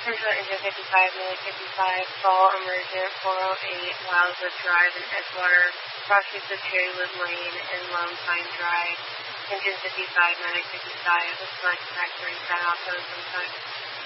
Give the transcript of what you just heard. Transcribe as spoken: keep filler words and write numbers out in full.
Central Engine fifty-five, Millie fifty-five, Fall Emergent four oh eight, Wildwood Drive in Edgewater, crossings of Cherrywood Lane and Lone Pine Drive. Engine fifty-five, Medic fifty-five, Select Factory, San Alto, sometime.